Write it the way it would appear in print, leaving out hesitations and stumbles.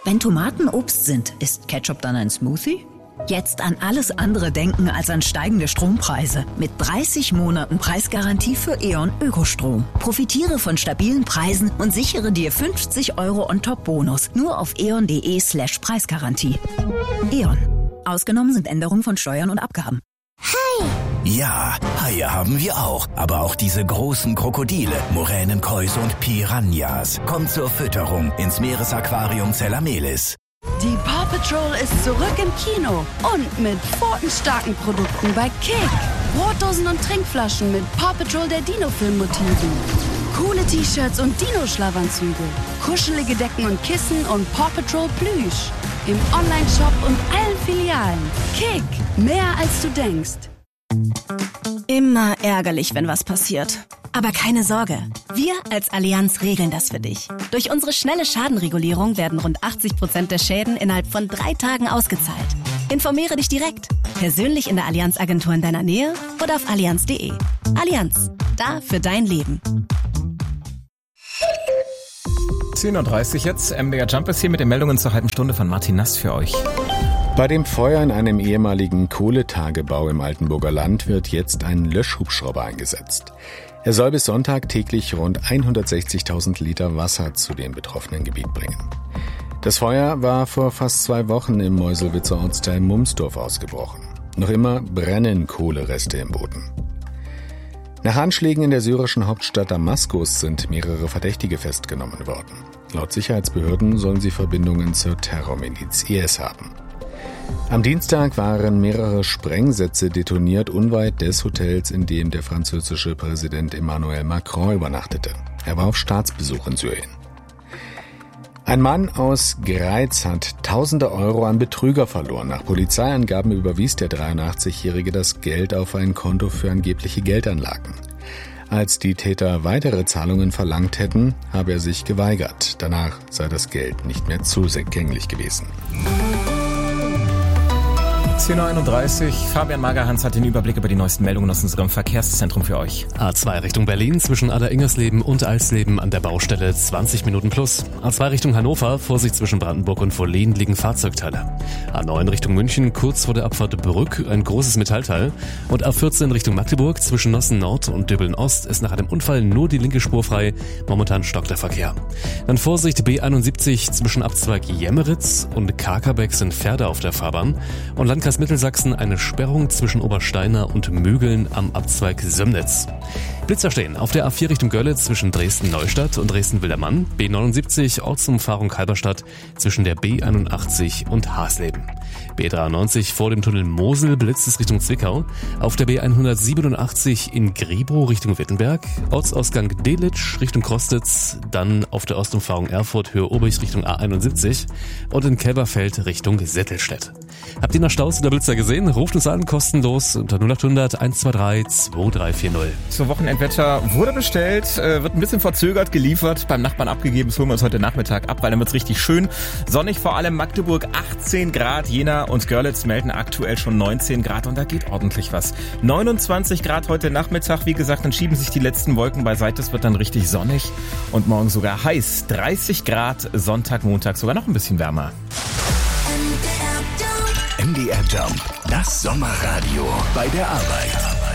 Wenn Tomaten Obst sind, ist Ketchup dann ein Smoothie? Jetzt an alles andere denken als an steigende Strompreise. Mit 30 Monaten Preisgarantie für E.ON Ökostrom. Profitiere von stabilen Preisen und sichere dir 50 € on-top-Bonus. Nur auf eon.de/Preisgarantie. E.ON. Ausgenommen sind Änderungen von Steuern und Abgaben. Hai! Ja, Haie haben wir auch. Aber auch diese großen Krokodile, Moränenkäuse und Piranhas. Kommt zur Fütterung ins Meeresaquarium Zellamelis. Die Paw Patrol ist zurück im Kino und mit pfotenstarken Produkten bei Kick. Brotdosen und Trinkflaschen mit Paw Patrol der Dino-Film-Motiven. Coole T-Shirts und Dino-Schlafanzüge. Kuschelige Decken und Kissen und Paw Patrol Plüsch. Im Online-Shop und allen Filialen. Kick, mehr als du denkst. Immer ärgerlich, wenn was passiert. Aber keine Sorge, wir als Allianz regeln das für dich. Durch unsere schnelle Schadenregulierung werden rund 80% der Schäden innerhalb von 3 Tagen ausgezahlt. Informiere dich direkt, persönlich in der Allianz-Agentur in deiner Nähe oder auf allianz.de. Allianz, da für dein Leben. 10:30 Uhr jetzt, MDR Jump ist hier mit den Meldungen zur halben Stunde von Martin Nass für euch. Bei dem Feuer in einem ehemaligen Kohletagebau im Altenburger Land wird jetzt ein Löschhubschrauber eingesetzt. Er soll bis Sonntag täglich rund 160.000 Liter Wasser zu dem betroffenen Gebiet bringen. Das Feuer war vor fast 2 Wochen im Meuselwitzer Ortsteil Mumsdorf ausgebrochen. Noch immer brennen Kohlereste im Boden. Nach Anschlägen in der syrischen Hauptstadt Damaskus sind mehrere Verdächtige festgenommen worden. Laut Sicherheitsbehörden sollen sie Verbindungen zur Terrormiliz IS haben. Am Dienstag waren mehrere Sprengsätze detoniert unweit des Hotels, in dem der französische Präsident Emmanuel Macron übernachtete. Er war auf Staatsbesuch in Syrien. Ein Mann aus Greiz hat Tausende Euro an Betrüger verloren. Nach Polizeiangaben überwies der 83-Jährige das Geld auf ein Konto für angebliche Geldanlagen. Als die Täter weitere Zahlungen verlangt hätten, habe er sich geweigert. Danach sei das Geld nicht mehr zugänglich gewesen. 10:31 Uhr. Fabian Magerhans hat den Überblick über die neuesten Meldungen aus unserem Verkehrszentrum für euch. A2 Richtung Berlin zwischen Aller-Ingersleben und Alsleben an der Baustelle 20 Minuten plus. A2 Richtung Hannover, Vorsicht zwischen Brandenburg und Vollehen liegen Fahrzeugteile. A9 Richtung München, kurz vor der Abfahrt Brück, ein großes Metallteil. Und A14 Richtung Magdeburg zwischen Nossen Nord und Döbeln Ost ist nach einem Unfall nur die linke Spur frei. Momentan stockt der Verkehr. Dann Vorsicht B71 zwischen Abzweig Jemmeritz und Kakerbeck sind Pferde auf der Fahrbahn. Und Landkreis Mittelsachsen eine Sperrung zwischen Obersteiner und Mögeln am Abzweig Sömnitz. Blitzer stehen auf der A4 Richtung Görlitz zwischen Dresden-Neustadt und Dresden-Wildermann, B79 Ortsumfahrung Halberstadt zwischen der B81 und Hasleben. B93 vor dem Tunnel Mosel blitzt es Richtung Zwickau, auf der B187 in Griebow Richtung Wittenberg, Ortsausgang Delitzsch Richtung Krostitz, dann auf der Ostumfahrung Erfurt Höhe Obrich Richtung A71 und in Kelberfeld Richtung Settelstedt. Habt ihr noch Staus oder Blitzer gesehen? Ruft uns an, kostenlos unter 0800 123 2340. Zur Wochenendwetter wurde bestellt, wird ein bisschen verzögert geliefert, beim Nachbarn abgegeben. Das holen wir uns heute Nachmittag ab, weil dann wird's richtig schön. Sonnig, vor allem Magdeburg 18 Grad, Jena und Görlitz melden aktuell schon 19 Grad und da geht ordentlich was. 29 Grad heute Nachmittag, wie gesagt, dann schieben sich die letzten Wolken beiseite, es wird dann richtig sonnig und morgen sogar heiß. 30 Grad, Sonntag, Montag sogar noch ein bisschen wärmer. MDR Jump, das Sommerradio bei der Arbeit.